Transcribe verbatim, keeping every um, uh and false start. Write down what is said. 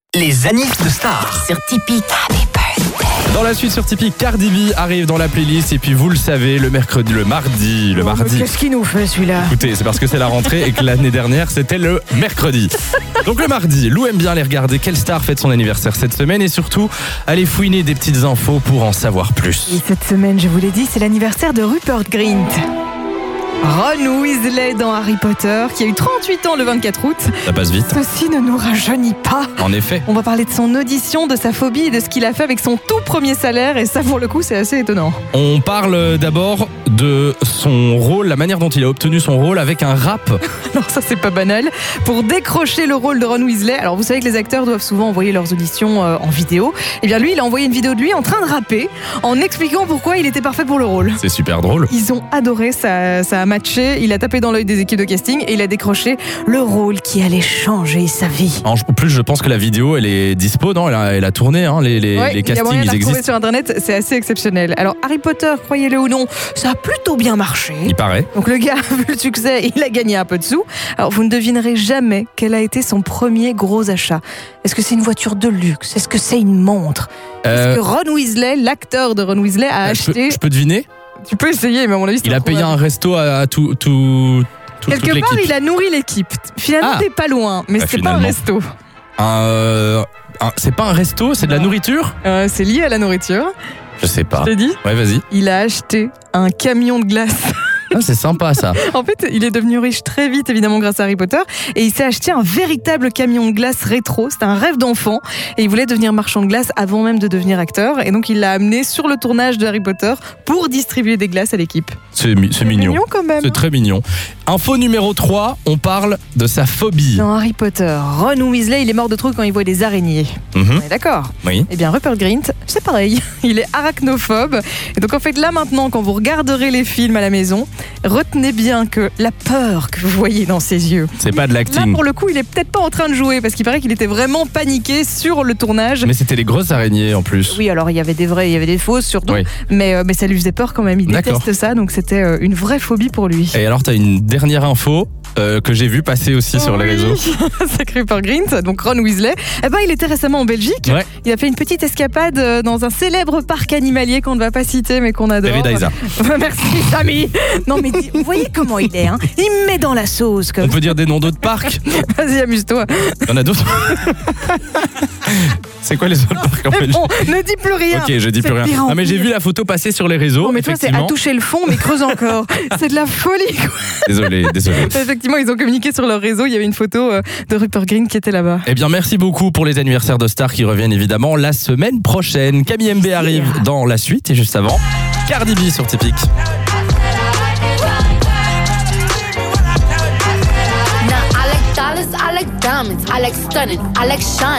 Les annives de stars sur Tipeee. Happy birthday. Dans la suite sur Tipeee, Cardi B arrive dans la playlist et puis vous le savez, le mercredi, le mardi, le Oh, mardi. mais qu'est-ce qu'il nous fait celui-là? Écoutez, c'est parce que c'est la rentrée et que l'année dernière c'était le mercredi. Donc le mardi, Lou aime bien aller regarder quelle star fête son anniversaire cette semaine et surtout aller fouiner des petites infos pour en savoir plus. Et cette semaine, je vous l'ai dit, c'est l'anniversaire de Rupert Grint. Ron Weasley dans Harry Potter, qui a eu trente-huit ans le vingt-quatre août. Ça passe vite. Ceci ne nous rajeunit pas. En effet. On va parler de son audition, de sa phobie et de ce qu'il a fait avec son tout premier salaire. Et ça, pour le coup, c'est assez étonnant. On parle d'abord de son rôle, la manière dont il a obtenu son rôle avec un rap. Alors ça, c'est pas banal. Pour décrocher le rôle de Ron Weasley, alors vous savez que les acteurs doivent souvent envoyer leurs auditions euh, en vidéo. Et bien lui, il a envoyé une vidéo de lui en train de rapper, en expliquant pourquoi il était parfait pour le rôle. C'est super drôle. Ils ont adoré, ça, ça a matché, il a tapé dans l'œil des équipes de casting et il a décroché le rôle qui allait changer sa vie. En plus, je pense que la vidéo, elle est dispo, non ? Elle a, elle a tourné, hein, les, les, Ouais, les il y a castings, moyen de ils la retrouver existent. sur internet, c'est assez exceptionnel. Alors Harry Potter, croyez-le ou non, ça a plutôt bien marché. Il paraît. Donc le gars, vu le succès, il a gagné un peu de sous. Alors vous ne devinerez jamais quel a été son premier gros achat. Est-ce que c'est une voiture de luxe ? Est-ce que c'est une montre ? Euh, Est-ce que Ron Weasley, l'acteur de Ron Weasley, a je, peux, acheté... je peux deviner ? Tu peux essayer, mais à mon avis, c'est Il a payé improbable. un resto à, à tout, tout, tout, toute Quelque part, l'équipe. il a nourri l'équipe. Finalement, Ah. t'es pas loin, mais Bah, c'est pas un finalement. resto. Un, euh, un- c'est pas un resto, c'est de la Non. nourriture ? Euh, c'est lié à la nourriture. Je sais pas. Je t'ai dit, Ouais, vas-y. il a acheté un camion de glace. Ah, c'est sympa ça. En fait, il est devenu riche très vite, évidemment, grâce à Harry Potter. Et il s'est acheté un véritable camion de glace rétro. C'était un rêve d'enfant. Et il voulait devenir marchand de glace avant même de devenir acteur. Et donc, il l'a amené sur le tournage de Harry Potter pour distribuer des glaces à l'équipe. C'est, mi- c'est mignon. Mignon quand même. C'est très mignon. Info numéro trois, on parle de sa phobie. Dans Harry Potter, Ron Weasley, il est mort de trop quand il voit des araignées. Mhm. On est d'accord ? Oui. Eh bien, Rupert Grint, c'est pareil. Il est arachnophobe. Et donc, en fait, là, maintenant, quand vous regarderez les films à la maison, retenez bien que la peur que vous voyez dans ses yeux, C'est pas de là, l'acting. pour le coup, il est peut-être pas en train de jouer parce qu'il paraît qu'il était vraiment paniqué sur le tournage. Mais c'était les grosses araignées en plus. Oui, alors il y avait des vraies, il y avait des fausses surtout, Oui. mais, euh, mais ça lui faisait peur quand même. Il D'accord. déteste ça, donc c'était euh, une vraie phobie pour lui. Et alors, t'as une dernière info euh, que j'ai vu passer aussi sur les Oui. réseaux. Sacré Rupert Grint, donc Ron Weasley. Eh ben, il était récemment en Belgique. Ouais. Il a fait une petite escapade euh, dans un célèbre parc animalier qu'on ne va pas citer, mais qu'on adore. Paradisa. Merci, Samy. Non, mais dis- vous voyez comment il est, hein. Il me met dans la sauce. On Comme... peut dire des noms d'autres parcs. Vas-y, amuse-toi. Il y en a d'autres. C'est quoi les autres parcs en Mais Belgique? bon, ne dis plus rien. Ok, je dis C'est plus rien. pire en Non mais j'ai pire. vu la photo passer sur les réseaux. Non, mais toi, c'est à effectivement. toucher le fond, mais creuse encore. C'est de la folie, quoi. Désolé, désolé. Effectivement, ils ont communiqué sur leur réseau. Il y avait une photo euh, de Rupert Grint qui était là-bas. Eh bien, merci beaucoup pour les anniversaires de stars qui reviennent évidemment la semaine prochaine. Camille M B arrive dans la suite et juste avant, Cardi B sur Tipeee. Now I like dollars, I like diamonds, I like stunning, I like shine.